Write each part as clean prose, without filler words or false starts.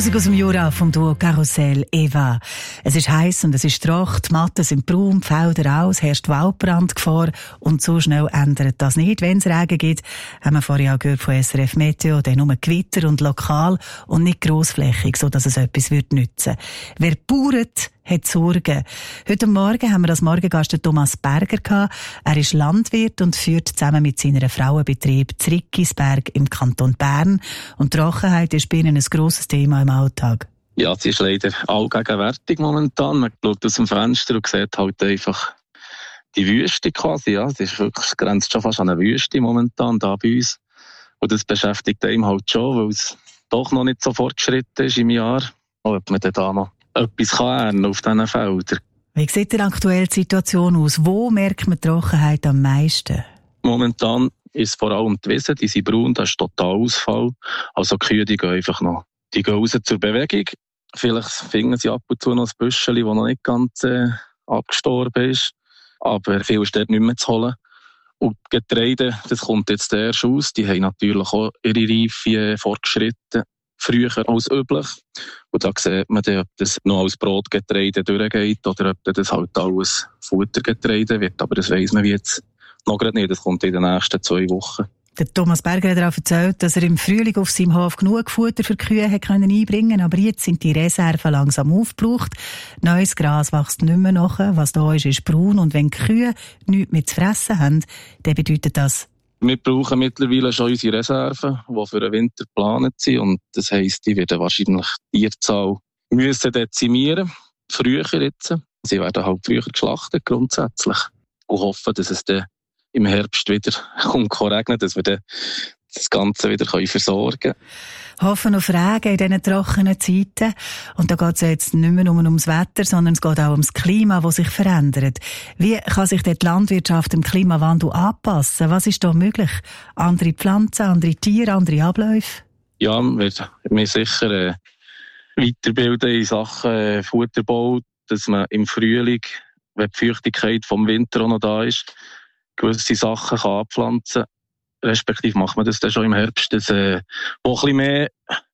Musik aus dem Jura vom Duo Karussell Eva. Es ist heiß und es ist trocken, die Matten sind braun, die Felder auch, es herrscht Waldbrandgefahr und so schnell ändert das nicht. Wenn es Regen gibt, haben wir vorhin auch gehört von SRF Meteo, dann nur Gewitter und lokal und nicht grossflächig, sodass es etwas nützen wird. Wer bauert, hat Sorgen. Heute Morgen haben wir als Morgengast Thomas Berger gehabt. Er ist Landwirt und führt zusammen mit seiner Frau einen Betrieb in Rickisberg im Kanton Bern. Und Trockenheit ist bei ihnen ein grosses Thema im Alltag. Ja, sie ist leider allgegenwärtig momentan. Man schaut aus dem Fenster und sieht halt einfach die Wüste quasi. Ja, es ist wirklich, es grenzt schon fast an eine Wüste momentan da bei uns. Und das beschäftigt einem halt schon, weil es doch noch nicht so fortgeschritten ist im Jahr. Ob man dann da noch etwas kann auf diesen Feldern. Wie sieht die aktuelle Situation aus? Wo merkt man die Trockenheit am meisten? Momentan ist vor allem die Wiesen, die sind braun, das ist Totalausfall. Also die Kühe, die gehen einfach noch. Die gehen raus zur Bewegung. Vielleicht finden sie ab und zu noch ein Büschel, das noch nicht ganz abgestorben ist. Aber viel ist dort nicht mehr zu holen. Und die Getreide, das kommt jetzt erst aus. Die haben natürlich auch ihre Reife fortgeschritten. Früher als üblich. Und da sieht man dann, ob das noch als Brotgetreide durchgeht oder ob das halt alles Futtergetreide wird. Aber das weiss man jetzt noch gerade nicht. Das kommt in den nächsten 2 Wochen. Der Thomas Berger hat auch erzählt, dass er im Frühling auf seinem Hof genug Futter für die Kühe einbringen konnte. Aber jetzt sind die Reserven langsam aufgebraucht. Neues Gras wächst nicht mehr nach. Was da ist braun. Und wenn die Kühe nichts mehr zu fressen haben, dann bedeutet das: Wir brauchen mittlerweile schon unsere Reserven, die für den Winter geplant sind. Und das heisst, die werden wahrscheinlich die Tierzahl müssen dezimieren. Früher jetzt. Sie werden halt früher geschlachtet grundsätzlich. Und hoffen, dass es dann im Herbst wieder regnen, dass wir dann das Ganze wieder versorgen können. Hoffen auf Regen in diesen trockenen Zeiten. Und da geht es jetzt nicht mehr nur ums Wetter, sondern es geht auch ums Klima, das sich verändert. Wie kann sich die Landwirtschaft dem Klimawandel anpassen? Was ist da möglich? Andere Pflanzen, andere Tiere, andere Abläufe? Ja, wir sicher weiterbilden in Sachen Futterbau, dass man im Frühling, wenn die Feuchtigkeit vom Winter auch noch da ist, gewisse Sachen kann anpflanzen. Respektive macht man das dann schon im Herbst, dass auch ein bisschen mehr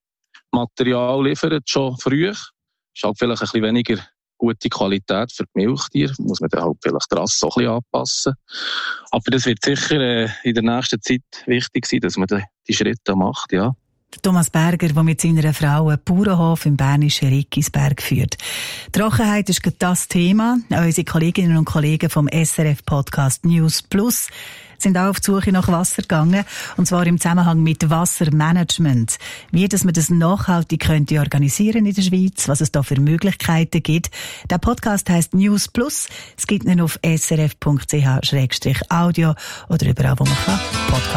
Material liefert, schon früh. Ist halt vielleicht ein bisschen weniger gute Qualität für die Milchtiere. Muss man dann halt vielleicht die Rasse auch ein bisschen anpassen. Aber das wird sicher in der nächsten Zeit wichtig sein, dass man die Schritte macht, ja. Thomas Berger, der mit seiner Frau einen Bauernhof im bernischen Rickisberg führt. Trockenheit ist das Thema. Auch unsere Kolleginnen und Kollegen vom SRF-Podcast News Plus sind auch auf die Suche nach Wasser gegangen. Und zwar im Zusammenhang mit Wassermanagement. Wie dass man das nachhaltig könnte organisieren in der Schweiz, was es da für Möglichkeiten gibt. Der Podcast heisst News Plus. Es gibt ihn auf srf.ch/audio oder überall, wo man kann. Podcast